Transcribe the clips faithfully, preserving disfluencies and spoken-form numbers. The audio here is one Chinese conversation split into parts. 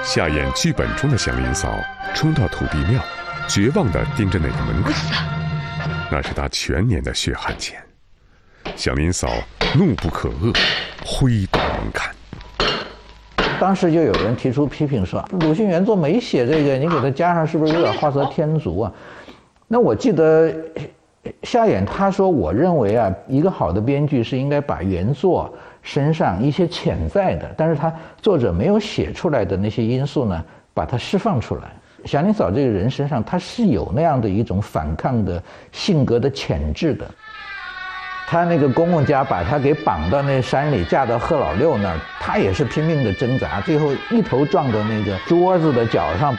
夏衍剧本中的祥林嫂冲到土地庙，绝望地盯着那个门槛，那是他全年的血汗钱。祥林嫂怒不可遏，挥动门槛。 当时就有人提出批评说，鲁迅原作没写这个，你给他加上是不是有点画蛇添足啊？那我记得夏衍他说，我认为啊，一个好的编剧是应该把原作身上一些潜在的，但是他作者没有写出来的那些因素呢，把它释放出来。祥林嫂这个人身上，他是有那样的一种反抗的性格的潜质的。他那个公公家把他给绑到那山里，嫁到贺老六那儿，他也是拼命的挣扎，最后一头撞到那个桌子的脚上。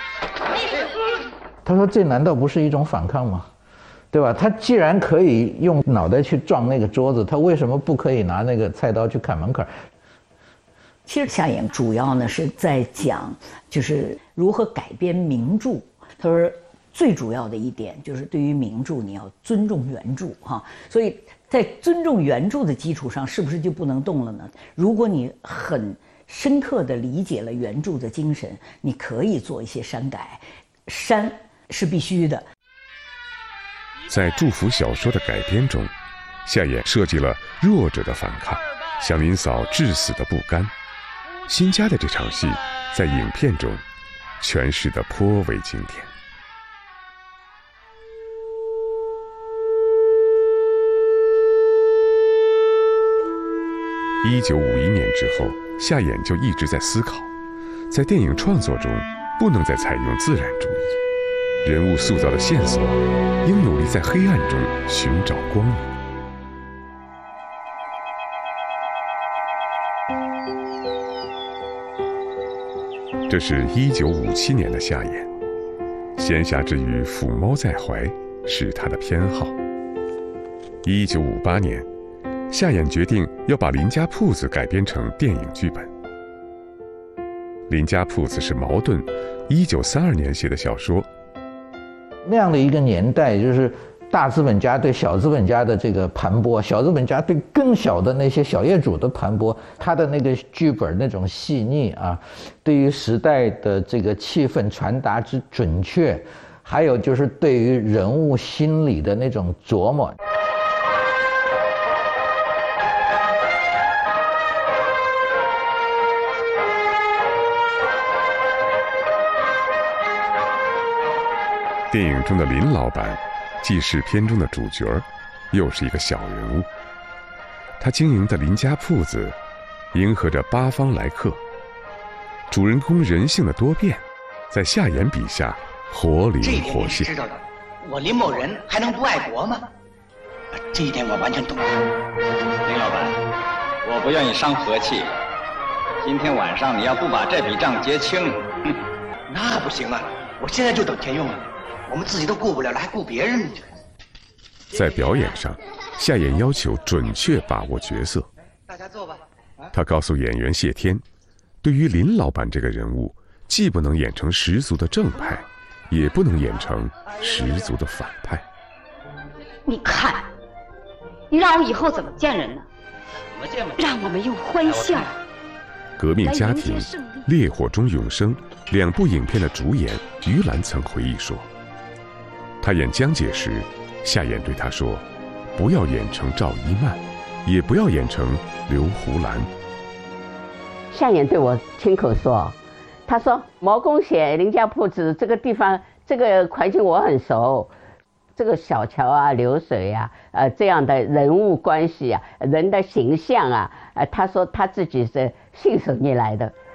他说：“这难道不是一种反抗吗？对吧？他既然可以用脑袋去撞那个桌子，他为什么不可以拿那个菜刀去砍门槛？” 其实夏衍主要呢是在讲，就是如何改编名著。他说，最主要的一点就是对于名著你要尊重原著哈，所以在尊重原著的基础上，是不是就不能动了呢？如果你很深刻地理解了原著的精神，你可以做一些删改，删是必须的。 在祝福小说的改编中，夏衍设计了弱者的反抗，祥林嫂至死的不甘。辛家的这场戏在影片中诠释得颇为经典。一九五一年之后，夏衍就一直在思考，在电影创作中不能再采用自然主义，人物塑造的线索应努力在黑暗中寻找光明。这是一九五七年的夏衍，闲暇之余抚猫在怀是他的偏好。一九五八年，夏衍决定要把《林家铺子》改编成电影剧本。《林家铺子》是茅盾一九三二年写的小说。 那样的一个年代，就是大资本家对小资本家的这个盘剥，小资本家对更小的那些小业主的盘剥，他的那个剧本那种细腻啊，对于时代的这个气氛传达之准确，还有就是对于人物心理的那种琢磨。 电影中的林老板既是片中的主角，又是一个小人物。他经营的林家铺子迎合着八方来客，主人公人性的多变在夏衍笔下活灵活现。 知道的，我林某人还能不爱国吗？这一点我完全懂。 林老板，我不愿意伤和气，今天晚上你要不把这笔账结清，哼， 那不行啊！我现在就等钱用了。我们自己都顾不了了，还顾别人？ 在表演上，夏衍要求准确把握角色。 大家坐吧。 他告诉演员谢天，对于林老板这个人物，既不能演成十足的正派，也不能演成十足的反派。 你看，你让我以后怎么见人呢？ 怎么见嘛？ 让我们用欢笑。 革命家庭、烈火中永生两部影片的主演于兰曾回忆说，他演江姐时，夏衍对他说，不要演成赵一曼，也不要演成刘胡兰。 夏衍对我亲口说，他说毛公写林家铺子这个地方，这个环境我很熟，这个小桥啊、流水啊、呃这样的人物关系啊、人的形象啊，呃他说他自己是信手拈来的。